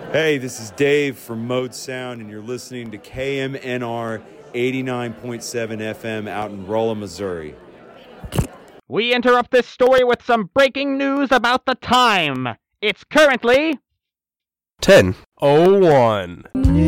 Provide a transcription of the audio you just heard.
Hey, this is Dave from Mode Sound, and you're listening to KMNR 89.7 FM out in Rolla, Missouri. We interrupt this story with some breaking news about the time. It's currently 10:01.